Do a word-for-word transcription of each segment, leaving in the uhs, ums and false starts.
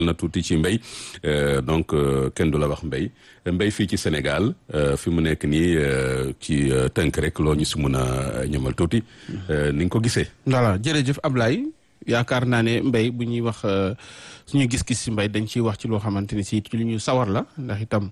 na tuuti ci mbéy donc kenn du la wax mbéy mbéy fii ci Sénégal fi mu nekk nii ci tënk rek loo ñu si mun a ñamal tuuti ni nga ko gisee. voilà jërëjëf Ablaye yaakaar naa ne mbéy bu ñuy wax suñu gis-gis si mbéy dañ ciy wax ci loo xamante ni si ci lu ñu sawar la ndax itam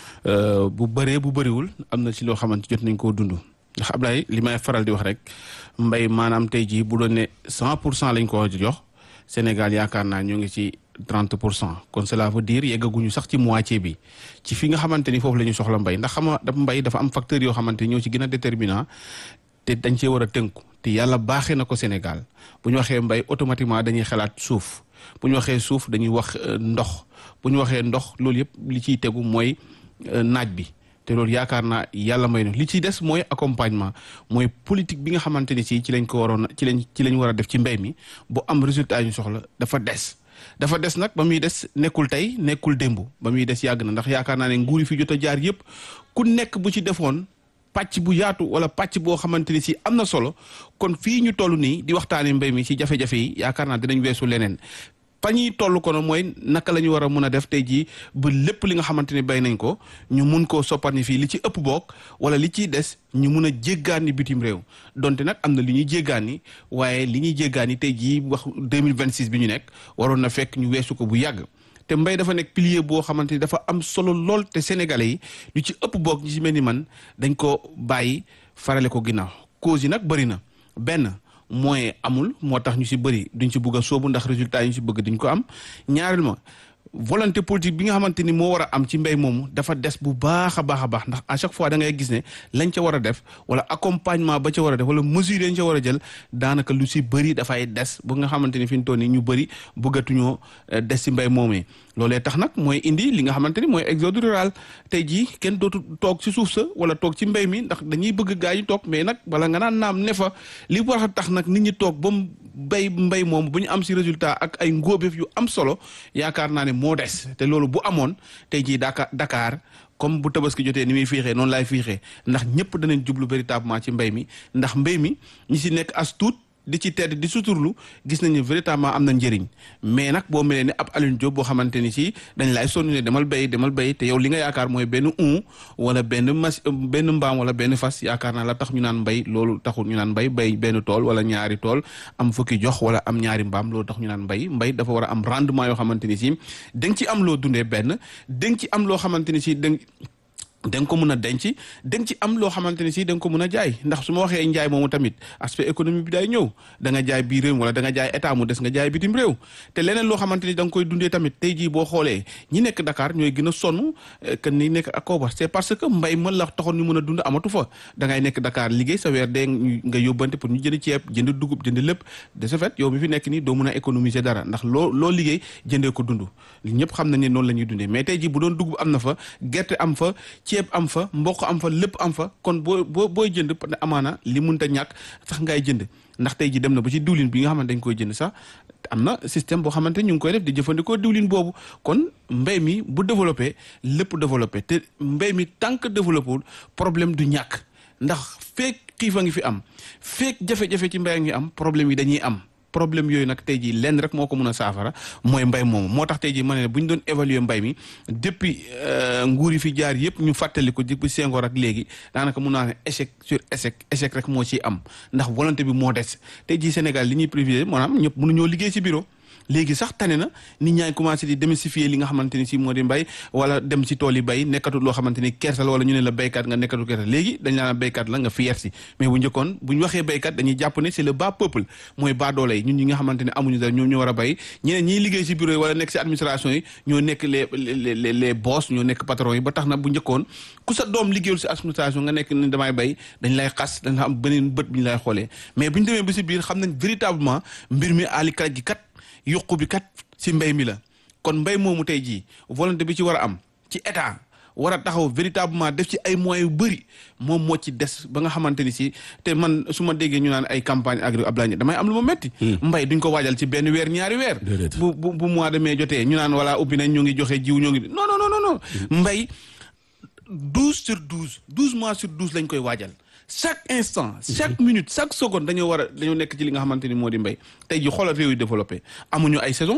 bu bëree bu bëriwul am na ci loo xamante jot nañ koo dund ndax Ablaye li may faral di wax rek mbéy maanaam tey jii bu doon ne cent pour cent lañ ko jox Sénégal yaakaar naa ñoo ngi ci trente pour cent kon cela veut dire yeggaguñu sax ci moitié bi ci fi nga xamante ni foofu la ñu soxla mbéy ndax xam nga mbéy dafa am facteur yoo xamante ni ñoo ci gën a déterminant te dañ cee war a tënku te yàlla baaxee na ko Sénégal bu ñu waxee mbéy automatiquement dañuy xalaat suuf bu ñu waxee suuf dañuy wax ndox bu ñu waxee ndox loolu yëpp li ciy tegu mooy naaj bi te loolu yaakaar naa yàlla may na li ciy des mooy accompagnement mooy politique bi nga xamante ni si ci lañ ko waroon ci lañ ci lañ war a def ci mbéy mi bu am résultat yu ñu soxla dafa des dafa des nag ba muy des nekkul tey nekkul démb ba muy des yàgg na ndax yaakaar naa ne nguur yi fi jot a jaar yëpp ku nekk bu ci defoon pàcc bu yaatu wala pàcc boo xamante ni si am na solo kon fii ñu toll nii di waxtaanee mbéy mi ci jafe-jafe yi yaakaar naa dinañ weesu leneen fa ñuy toll kono mooy naka la ñu war a mun a def tey jii ba lépp li nga xamante ni béy nañ ko ñu mun koo sopparni fii li ci ëpp boog wala li ciy des ñu mun a jéggaani bitim réew donte nag am na li ñuy jéggaani waaye li ñuy jéggaani tey jii wax deux mille vingt six bi ñu nekk waroon na fekk ñu weesu ko bu yàgg te mbéy dafa nekk pilier boo xamante ni dafa am solo lool te sénégalais yi lu ci ëpp boog ñi ci mel ni man dañ ko bàyyi farale ko ginnaaw cause yi nag bëri na benn moyen amul moo tax ñu si bëri duñ si bëgg a sóobu ndax résultat yi ñu si bëgg duñ ko am ñaareel ma volonté politique bi nga xamante ni moo war a am ci mbéy moomu dafa des bu baax a baax a baax ndax à chaque fois da ngay gis ne lañ ca war a def wala accompagnement ba ca war a def wala mesure yañ ca war a jël daanaka lu si bëri dafay des bu nga xamante ni fi ñu toll nii ñu bëri bëggatuñoo des si mbéy moomee loolee tax nag mooy indi li nga xamante ni mooy exode rural tey jii kenn dootu toog si suuf sa wala toog ci mbéy mi ndax dañuy bëgg gaa yi toog mais nag bala nga naan naam ne fa li war a tax nag nit ñi toog ba mu béy mbéy moom bu ñu am si résultat ak ay ngóobeef yu am solo yaakaar naa ne moo des te loolu bu amoon tey jii Dakar Dakar comme bu tabaski jotee ni muy fiixee noonu laay fiixee ndax ñëpp danañ jublu véritablement ci mbéy mi ndax mbéy mi ñi si nekk as tuut di ci tedd di suturlu gis nañu véritablement am na njëriñ mais nag boo melee ni ab Alioune Diop boo xamante ni si dañ lay sonn ne demal béy demal béy te yow li nga yaakaar mooy benn un wala benn mas benn mbaam wala benn fas yaakaar naa la tax ñu naan mbéy loolu taxul ñu naan mbéy béy benn tool wala ñaari tool am fukki jox wala am ñaari mbaam loolu tax ñu naan mbéy mbéy dafa war a am rendement yoo xamante ni si da nga ci am loo dundee benn da nga ci am loo xamante ni si da da nga ko mën a denc da nga ci am loo xamante ne si da nga ko mën a jaay ndax su ma waxee njaay moomu tamit aspect économique bi day ñëw da nga jaay biir réew wala da nga jaay état mu des nga jaay bitim réew te leneen loo xamante ni da nga koy dundee tamit tey jii boo xoolee ñi nekk Dakar ñooy gën a sonn que ni nekk ak Kobar c'est parce que mbay mën la taxoon ñu mën a dund amatu fa da ngay nekk Dakar liggéey sa weer dee nga yóbbante pour ñu jënd ceeb jënd dugub jënd lépp de ce fait yow mi fi nekk nii doo mën a économiser dara ndax loo loo liggéey jëndee ko dund ñëpp xam nañ ne noonu la ñuy dundee mais tey jii bu doon dugub am na fa gerte am fa ceeb am fa mboq am fa lépp am fa kon boo boo booy jënd amaana li mënta ñàkk sax ngay jënd ndax tey ji dem na ba ci diwlin bi nga xamante dañ koy jënd sax am na système boo xamante ñu ngi koy def di jëfandikoo diwlin boobu kon mbéy mi bu développé lépp développé te mbéy mi tant que développé wul problème du ñàkk ndax feek xiif a ngi fi am feek jafe-jafe ci mbéy a ngi am problème yi dañuy am problème yooyu nag tey jii lenn rek moo ko mën a saafara mooy mbay moomu moo tax tey jii ma ne bu ñu doon évaluer mbay mi depuis nguur yi fi jaar yëpp ñu fàttali ko depuis Senghor ak léegi daanaka mun naa ne échec sur échec échec rek moo ciy am ndax volonté bi moo des tey jii Sénégal li ñuy privilégié maanaam ñëpp mënuñoo liggéey ci bureau léegi sax tane na nit ñaa ngi commencé di démystifier li nga xamante ni si moo di mbay wala dem si tool yi bay nekkatul loo xamante ni kersal wala ñu ne la béykat nga nekkatul kersal léegi dañ laa béykat la nga fier si mais bu njëkkoon bu ñu waxee béykat dañuy jàpp ne c'est le bas peuple mooy bas doole yi ñun ñi nga xamante ne amuñu dara ñoom ñoo war a bay ñeneen ñiy liggéey si bureau yi wala nekk si administration yi ñoo nekk les les les boss ñoo nekk patron yi ba tax na bu njëkkoon ku sa doom liggéeyul si administration nga nekk ni damay bay dañ lay xas dañ am beneen bët bi ñu lay xoolee mais bu ñu demee ba si biir xam nañ véritablement mbir mi aali kalaj gi kat yokku bi kat ci mbéy mi la kon mbéy moomu tey jii volonté bi ci war a am ci état war a taxaw véritablement def ci ay moyens yu bëri moom moo ci des ba nga xamante ni si te man su ma déggee ñu naan ay campagne agri Abdoulaye damay am lu ma metti mbay duñ ko waajal ci benn weer ñaari weer bu bu bu mois de mai jotee ñu naan wala ubbi nañ ñoo ngi joxe jiw ñoo ngi non non non non mbay douze sur douze douze mois sur douze lañ koy waajal chaque instant chaque minute chaque seconde dañoo war a dañoo nekk ci li nga xamante ni moo di mbéy tey ji xoolal réew yi développé amuñu ay saison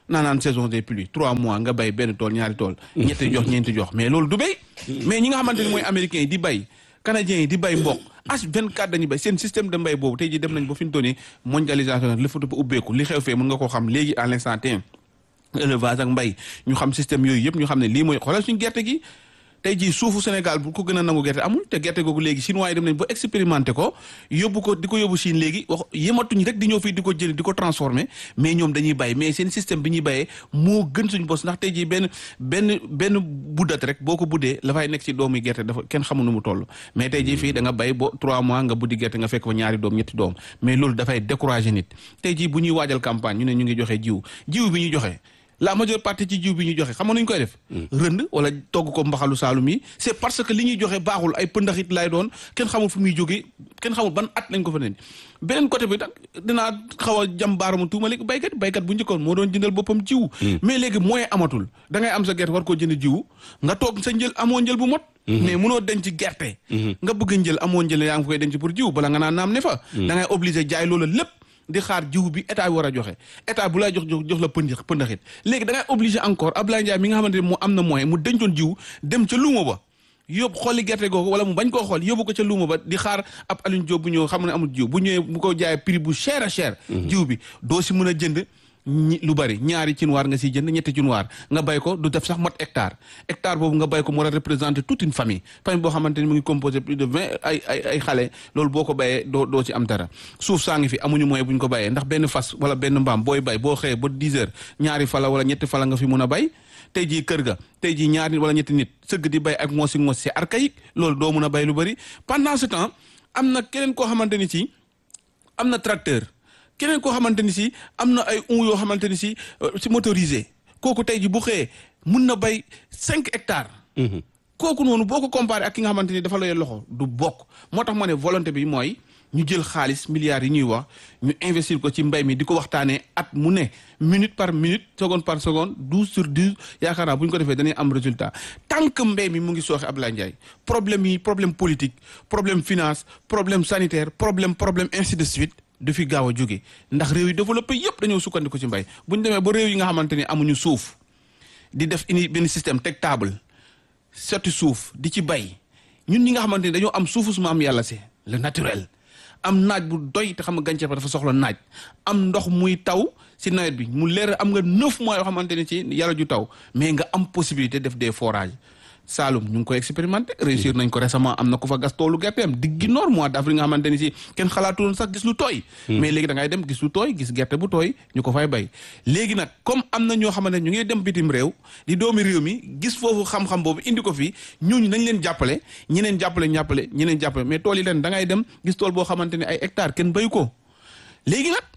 naanaan saison des pluies trois mois nga bay benn tool ñaari tool ñetti jox ñeenti jox mais loolu du bay mais ñi nga xamante ni mooy américains yi di bay canadiens yi di bay mboq H vingt-quatre dañuy bay seen système de mbay boobu tey jii dem nañ ba fi ñu toll nii mondialisation nag lëfatu ba ubbeeku li xew fee mën nga koo xam léegi à l'instant T élevage ak mbay ñu xam système yooyu yëpp ñu xam ne lii mooy xoolal suñu gerte gi tey jii suufu Sénégal bu ko gën a nangu gerte amul te gerte googu léegi chinois yi dem nañ ba expérimenté ko yóbbu ko di ko yóbbu Chine léegi wax yematuñ rek di ñëw fii di ko jëli di ko transformé mais ñoom dañuy bay mais seen système bi ñuy bayee moo gën suñu bos ndax tey jii benn benn benn buddat rek boo ko buddee la fay nekk ci doomu gerte dafa kenn xamul nu mu toll mais tey jii fii da nga bay ba trois mois nga buddi gerte nga fekk fa ñaari doom ñetti doom mais loolu dafay décourager nit tey jii bu ñuy waajal campagne ñu ne ñu ngi joxe jiw jiw bi ñuy joxe la majeure partie ci jiw bi ñu joxe xam nga nu ñu koy def rënd wala togg ko mbaxalu saalum yi c'est parce que li ñuy joxe baaxul ay pëndaxit lay doon kenn xamul fu muy jógee kenn xamul ban at lañ ko fa nen beneen côté bi nag dinaa xaw a jam baaramu tuuma léegi baykat baykat bu njëkkoon moo doon jëndal boppam jiw mais léegi moyen amatul da ngay am sa gerte war koo jënd jiw nga toog sa njël amoo njël bu mot mais munoo denc gerte nga bëgg njël amoo njël yaa ngi koy denc pour jiw bala nga naan naam ne fa da ngay obligé jaay loola lépp di xaar jiw bi état bi war a joxe état bu lay jox jox jox la pënd pëndaxit léegi da ngay obligé encore Abdoulaye Ndiaye mi nga xamante ne mu am na moyen mu dencoon jiw dem ca luuma ba yóbbu xooli gerte googu wala mu bañ koo xool yóbbu ko ca luuma ba di xaar ab Alioune Diop bu ñëw xam ne amul jiw bu ñëwee bu ko jaayee prix bu cher a cher jiw bi doo si mën a jënd ñi lu bari ñaari cinwaar nga siy jënd ñetti cinwaar nga bay ko du def sax mot hectare hectare boobu nga bay ko mu war a représenter toute une famille famille boo xamante ni mu ngi composé plus de vingt ay ay ay xale loolu boo ko bayee doo doo ci am dara suuf saa ngi fi amuñu moyen bu ñu ko bayee ndax benn fas wala benn mbaam booy bay boo xëyee ba dix heures ñaari fala wala ñetti fala nga fi mun a bay tey jii kër ga tey jii ñaari nit wala ñetti nit sëgg di bay ak ngoosi ngoos c'est archaïque loolu doo mun a bay lu bari pendant ce temps am na keneen koo xamante ni ci am na tracteur keneen koo xamante ni si am na ay un yoo xamante ni si si motorisé kooku tey ji bu xëyee mun na bay cinq hectares kooku noonu boo ko comparé ak ki nga xamante ni dafa lay loxo du bokk moo tax ma ne volonté bi mooy ñu jël xaalis milliards yi ñuy wax ñu investir ko ci mbay mi di ko waxtaanee at mu ne minute par minute seconde par seconde douze sur douze yaakaar naa bu ñu ko defee dañuy am résultat tant que mbay mi mu ngi sooxe Abdoulaye Ndiaye problème yi problème politique problème finance problème sanitaire problème problème ainsi de suite du fi gaaw a jóge ndax réew yi développé yëpp dañoo sukkandiku ci mbay bu ñu demee ba réew yi nga xamante ni amuñu suuf di def ini benn système teg table sotti suuf di ci bay ñun ñi nga xamante ni dañoo am suufu su ma am yàlla c'est le naturel am naaj bu doy te xam nga gàncax ba dafa soxla naaj am ndox muy taw si nawet bi mu leer am nga neuf mois yoo xamante ni ci yàlla ju taw mais nga am possibilité def des forages Saloum ñu ngi koy expérimenté réussir nañ ko récemment am na ku fa gas toolu gerteem diggi nord mois d'avril nga xamante ni si kenn xalaatuloon sax gis lu tooy mais léegi da ngay dem gis lu tooy gis gerte bu tooy ñu ko fay bay léegi nag comme am na ñoo xamante ne ñu ngi dem bitim réew di doomi réew mi gis foofu xam-xam boobu indi ko fii ñooñu nañ leen jàppale ñeneen jàppale jàppale ñeneen jàppale mais tool yi leen da ngay dem gis tool boo xamante ne ay hectares kenn bayu ko léegi nag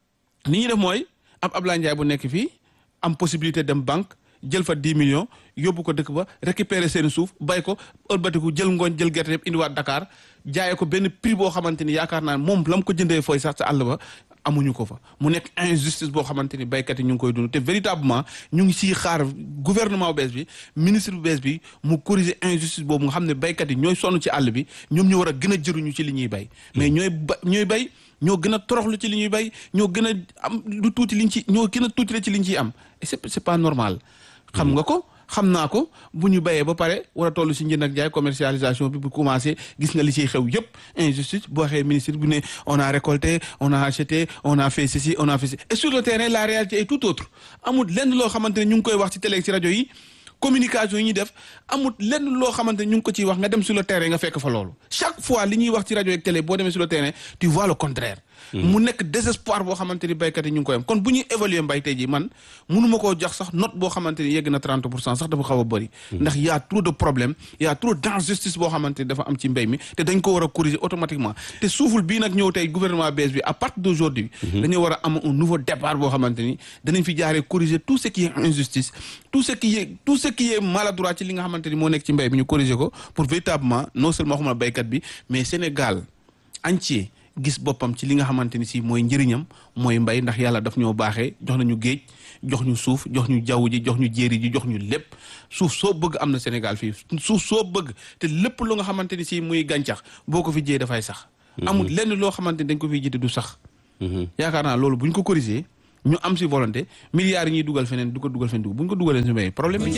ni ñuy def mooy ab Abdoulaye Ndiaye bu nekk fii am possibilité dem banque jël fa dix millions yóbbu ko dëkk ba récupérer seen suuf bay ko ëlbatiku jël ngooñ jël gerte yëpp indiwaat Dakar jaayee ko benn prix boo xamante ni yaakaar naa moom la mu ko jëndee fooy sax sa àll ba amuñu ko fa mu nekk injustice boo xamante ni baykat yi ñu ngi koy dund te véritablement ñu ngi siy xaar gouvernement bu bees bi ministre bu bees bi mu corriger injustice boobu nga xam ne baykat yi ñooy sonn ci àll bi ñoom ñoo war a gën a jëruñu ci li ñuy bay mais ñooy ba ñooy bay ñoo gën a toroxlu ci li ñuy bay ñoo gën a am lu tuuti liñ ci ñoo gën a tuuti la ci liñ ciy am et c'est c'est pas normal xam nga ko xam naa ko bu ñu bayee ba pare war a toll si njënd ak jaay commercialisation bi bu commencé gis nga li ciy xew yëpp injustice boo waxee ministre bu ne on a récolté on a acheté on a fait ceci on a fait ceci et sur le terrain la réalité est tout autre amul lenn loo xamante ne ñu ngi koy wax ci télé ci rajo yi communication yi ñuy def amul lenn loo xamante ne ñu ngi ko ciy wax nga dem sur le terrain nga fekk fa loolu chaque fois li ñuy wax ci rajo ak télé boo demee sur le terrain tu vois le contraire mu nekk désespoir boo xamante ni béykat yi ñu ngi koy am kon bu ñuy évaluer mbay tey ji man mënuma koo jox sax note boo xamante ni yegg na trente pour cent sax dafa xaw a bëri ndax y a trop de problème y a trop d'injustice boo xamante ni dafa am ci mbéy mi te dañ ko war a corriger automatiquement te suuful bii nag ñëw tey gouvernement bees bi à partir d'aujourd'hui dañoo war a am un nouveau départ boo xamante ni danañ fi jaaree corriger tout ce qui est injustice tout ce qui est tout ce qui est maladroit ci li nga xamante ni moo nekk ci mbéy mi ñu corriger ko pour véritablement non seulement xamala béykat bi mais Sénégal entier gis boppam ci li nga xamante ni si mooy njëriñam mooy mbay ndax yàlla daf ñoo baaxee jox nañu géej jox ñu suuf jox ñu jaww ji jox ñu jéeri ji jox ñu lépp suuf soo bëgg am na Sénégal fii suuf soo bëgg te lépp lu nga xamante ni si muy gàncax boo ko fi jiyee dafay sax amul lenn loo xamante ni dañ ko fiy jiite du sax yaakaar naa loolu bu ñu ko corriger ñu am si volonté milliards yi ñuy dugal feneen du ko dugal feneen dugg bu ñu ko dugalee si mbéy problème bi